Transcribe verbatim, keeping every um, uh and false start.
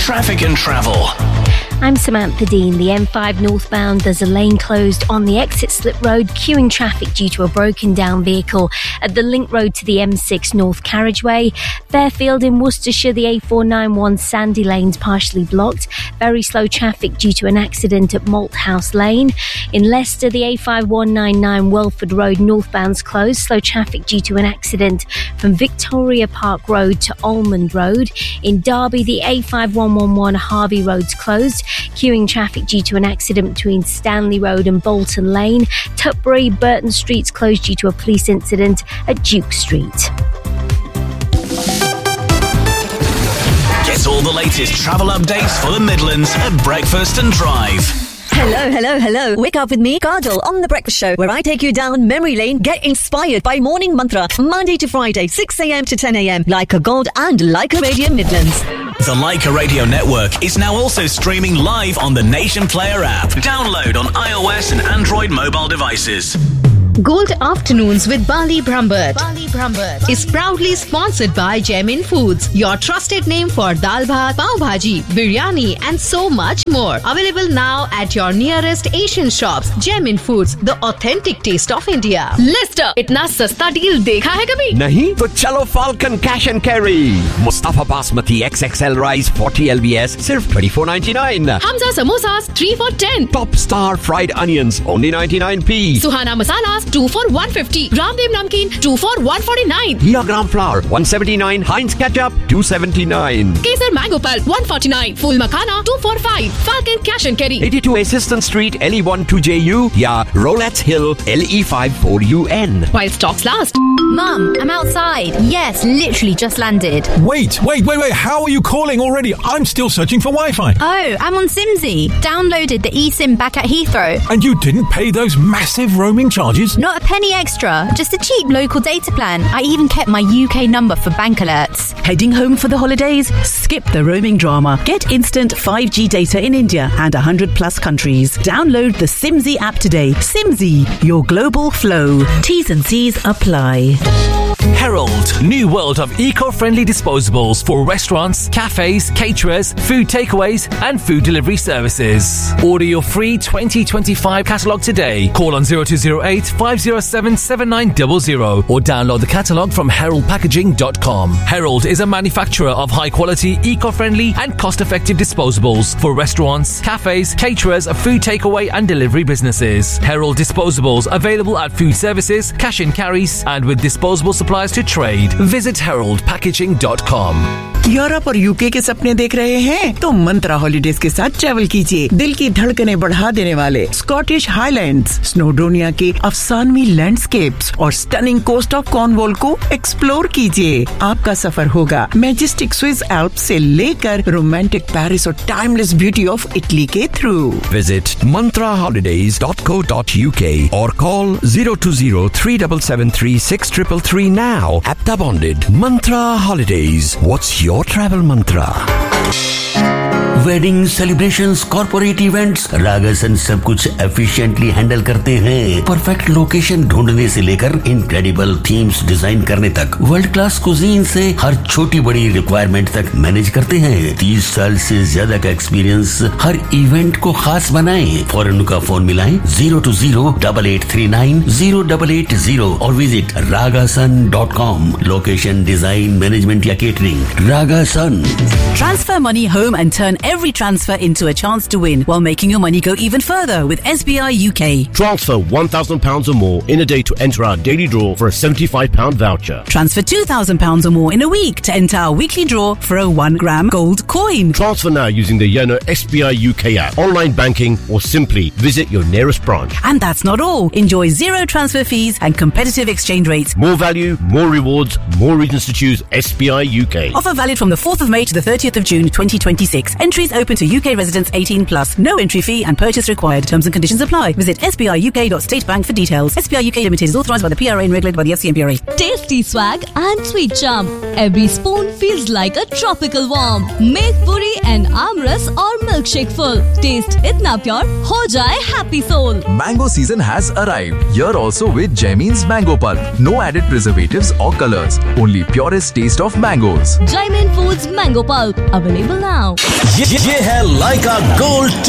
traffic and travel. I'm Samantha Dean. The M five northbound, there's a lane closed on the exit slip road, queuing traffic due to a broken down vehicle at the link road to the M six North Carriageway. Fairfield in Worcestershire, the A four ninety-one Sandy lane's partially blocked. Very slow traffic due to an accident at Malthouse Lane. In Leicester, the A five one ninety-nine Welford Road northbound's closed. Slow traffic due to an accident from Victoria Park Road to Almond Road. In Derby, the A five one eleven Harvey Road's closed. Queuing traffic due to an accident between Stanley Road and Bolton Lane. Tutbury, Burton Street's closed due to a police incident at Duke Street. Get all the latest travel updates for the Midlands at Breakfast and Drive. Hello, hello, hello. Wake up with me, Kajal, on The Breakfast Show, where I take you down memory lane. Get inspired by Morning Mantra, Monday to Friday, six a.m. to ten a.m. Leica Gold and Leica Radio Midlands. The Leica Radio Network is now also streaming live on the Nation Player app. Download on iOS and Android mobile devices. Gold Afternoons with Bali Brambert, Bali Brambert is proudly sponsored by Gemin Foods, your trusted name for dal bhat, pav bhaji, biryani and so much more. Available now at your nearest Asian shops. Gemin Foods, the authentic taste of India. Lister, itna sasta deal dekha hai kabhi? Nahi? To chalo Falcon Cash and Carry. Mustafa Basmati X X L Rice forty L B S, sirf twenty-four ninety-nine. Hamza Samosas, three for ten. Top Star Fried Onions, only ninety-nine p. Suhana Masalas, two for one fifty. Ramdev Namkeen, two for one forty-nine. Gia Gram Flour, one seventy-nine. Heinz Ketchup, two seventy-nine. Kesar Mango Pulp, one forty-nine. Full Makhana, two for five. Falcon Cash and Carry, eighty-two Assistant Street, L E one two J U. Ya Rolettes Hill, L E five four U N. While stocks last. Mum, I'm outside. Yes, literally just landed. Wait, wait, wait, wait. How are you calling already? I'm still searching for Wi-Fi. Oh, I'm on Simsy. Downloaded the eSIM back at Heathrow. And you didn't pay those massive roaming charges? Not a penny extra. Just a cheap local data plan. I even kept my U K number for bank alerts. Heading home for the holidays? Skip the roaming drama. Get instant five G data in India and one hundred plus countries. Download the Simsy app today. Simsy, your global flow. T's and C's apply. Herald, new world of eco-friendly disposables for restaurants, cafes, caterers, food takeaways and food delivery services. Order your free twenty twenty-five catalogue today. Call on zero two zero eight, five zero seven, seven nine zero zero or download the catalogue from herald packaging dot com. Herald is a manufacturer of high-quality, eco-friendly and cost-effective disposables for restaurants, cafes, caterers, food takeaway and delivery businesses. Herald disposables available at food services, cash and carries and with disposable supplies to trade. Visit herald packaging dot com. Europe और UK के सपने देख रहे हैं तो मंत्रा holidays के साथ travel कीजिए। दिल की धड़कनें बढ़ा देने वाले स्कॉटिश हाईलैंड्स, स्नोडोनिया के अफसानवी लैंडस्केप्स और स्टनिंग कोस्ट ऑफ कॉर्नवॉल को एक्सप्लोर कीजिए। आपका सफर होगा मैजेस्टिक स्विस एल्प्स से लेकर रोमांटिक पेरिस और टाइमलेस ब्यूटी ऑफ इटली के through. Visit mantra holidays dot co dot U K or call zero two zero, three seven seven three, six three three now. Apta bonded. Mantra Holidays. What's your travel mantra? Wedding celebrations, corporate events, रागासन सब कुछ efficiently handle करते हैं। Perfect location ढूंढने से लेकर incredible themes design करने तक, world class cuisine से हर छोटी बड़ी रिक्वायरमेंट तक मैनेज करते हैं। तीस साल से ज्यादा का एक्सपीरियंस हर इवेंट को खास बनाएं। फौरन का फोन मिलाएं zero to zero double eight three nine zero double eight zero और visit रागासन dot com. Location, design, management या catering, रागासन। Transfer money home and turn every transfer into a chance to win while making your money go even further with S B I U K. Transfer one thousand pounds or more in a day to enter our daily draw for a seventy-five pound voucher. Transfer two thousand pounds or more in a week to enter our weekly draw for a one gram gold coin. Transfer now using the Yono S B I U K app, online banking or simply visit your nearest branch. And that's not all. Enjoy zero transfer fees and competitive exchange rates. More value, more rewards, more reasons to choose S B I U K. Offer valid from the fourth of May to the thirtieth of June twenty twenty-six. Entries open to U K residents eighteen plus. No entry fee and purchase required. Terms and conditions apply. Visit s b i u k dot state bank for details. S B I U K Limited is authorised by the P R A and regulated by the F C M P R A. Tasty swag and sweet charm. Every spoon feels like a tropical warm. Make puri and amras or milkshake full. Taste itna pure, ho jaye happy soul. Mango season has arrived. Here also with Jaimin's Mango Pulp. No added preservatives or colors. Only purest taste of mangoes. Jaimin Foods Mango Pulp. Available now. ये, ये है लाइका gold